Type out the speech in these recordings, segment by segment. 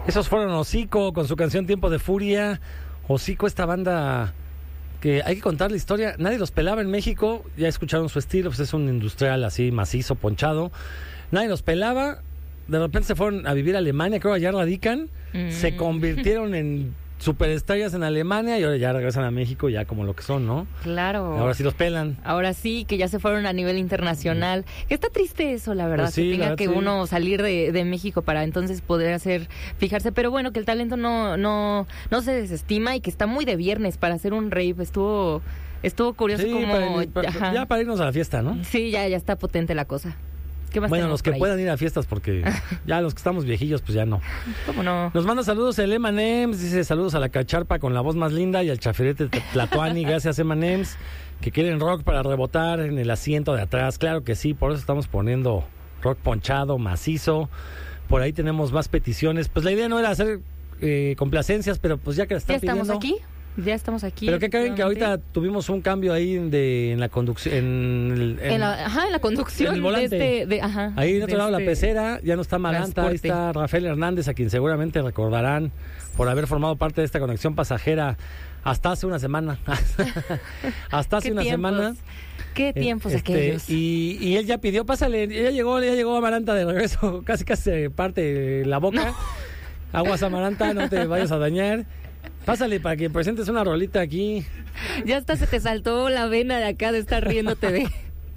Esos fueron Hocico con su canción Tiempo de Furia. Hocico, esta banda que hay que contar la historia. Nadie los pelaba en México. Ya escucharon su estilo, pues es un industrial así macizo, ponchado. Nadie los pelaba. De repente se fueron a vivir a Alemania, creo que allá radican. Se convirtieron en superestrellas en Alemania y ahora ya regresan a México ya como lo que son, ¿no? Claro. Ahora sí los pelan. Ahora sí, que ya se fueron a nivel internacional. Está triste eso, la verdad, Pues sí, que tenga que sí. uno salir de México para entonces poder fijarse. Pero bueno, que el talento no se desestima y que está muy de viernes para hacer un rave. Estuvo curioso Sí, como... ya para irnos a la fiesta, ¿no? Sí, ya está potente la cosa. ¿Qué más Bueno, tenemos los que por ahí? puedan ir a fiestas, porque ya los que estamos viejillos, pues ya no. ¿Cómo no? Nos manda saludos el Emanems, dice saludos a la cacharpa con la voz más linda y al chaferete Tlatuani, gracias Emanems, que quieren rock para rebotar en el asiento de atrás. Claro que sí, por eso estamos poniendo rock ponchado, macizo. Por ahí tenemos más peticiones. Pues la idea no era hacer complacencias, pero pues ya que la están pidiendo. Ya estamos aquí. ¿Pero qué creen? Que ahorita tuvimos un cambio ahí en la conducción, en la conducción en el volante. Ahí de otro lado la pecera, ya no está Maranta, ahí está Rafael Hernández, a quien seguramente recordarán por haber formado parte de esta conexión pasajera hasta hace una semana. Hasta hace una semana. Qué tiempos aquellos. Y él ya pidió, pásale, ya llegó Amaranta de regreso, casi se parte la boca. No. Aguas Amaranta, no te vayas a dañar. Pásale para que presentes una rolita aquí. Ya hasta se te saltó la vena de acá de estar riéndote de...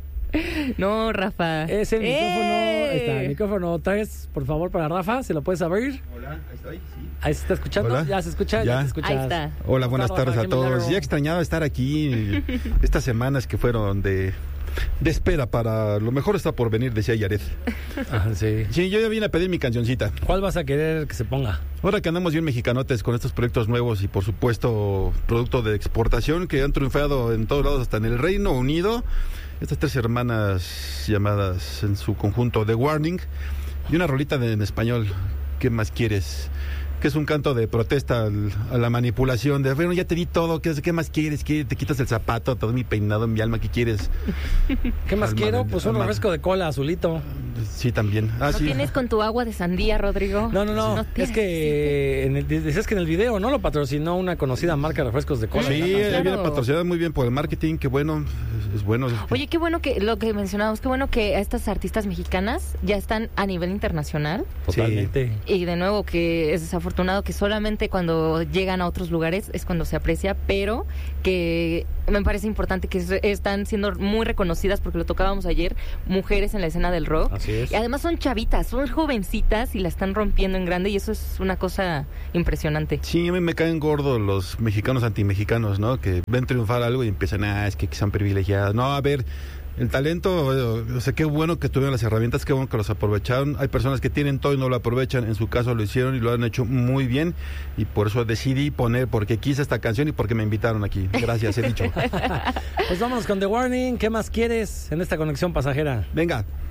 No, Rafa. Ese micrófono, ahí está, el micrófono traes, por favor, para Rafa, ¿se lo puedes abrir? Hola, ahí estoy, sí. Ahí se está escuchando. Hola. Ya se escucha, ya te escuchas. Ahí está. Hola, buenas tardes a todos. milagro. Ya extrañaba estar aquí estas semanas que fueron de espera para lo mejor está por venir, decía Yaret. Ajá, sí. Sí, yo ya vine a pedir mi cancioncita. ¿Cuál vas a querer que se ponga? Ahora que andamos bien mexicanotes con estos proyectos nuevos y por supuesto producto de exportación que han triunfado en todos lados, hasta en el Reino Unido, estas tres hermanas llamadas en su conjunto The Warning y una rolita en español, ¿qué más quieres? Que es un canto de protesta a la manipulación de, bueno, ya te di todo, ¿qué más quieres? ¿Qué? Te quitas el zapato, todo mi peinado, mi alma, ¿qué quieres? ¿Qué más quiero? Pues un refresco de cola azulito. Sí, también. ¿No sí. tienes con tu agua de sandía, Rodrigo? No. Es que decías que en el video, ¿no? Lo patrocinó una conocida marca de refrescos de cola. Sí, Claro. viene patrocinada muy bien por el marketing, que bueno, es bueno. Oye, qué bueno que lo que mencionábamos, qué bueno que estas artistas mexicanas ya están a nivel internacional. Totalmente. Y de nuevo que es desafortunado que solamente cuando llegan a otros lugares es cuando se aprecia, pero que me parece importante que están siendo muy reconocidas, porque lo tocábamos ayer, mujeres en la escena del rock. Así es. Y además son chavitas, son jovencitas y la están rompiendo en grande y eso es una cosa impresionante. Sí, a mí me caen gordos los mexicanos antimexicanos, ¿no? Que ven triunfar algo y empiezan, es que son privilegiados. No, a ver, el talento, o sea, qué bueno que tuvieron las herramientas, qué bueno que los aprovecharon. Hay personas que tienen todo y no lo aprovechan. En su caso lo hicieron y lo han hecho muy bien. Y por eso decidí poner, porque quise esta canción y porque me invitaron aquí. Gracias, he dicho. Pues vámonos con The Warning. ¿Qué más quieres en esta conexión pasajera? Venga.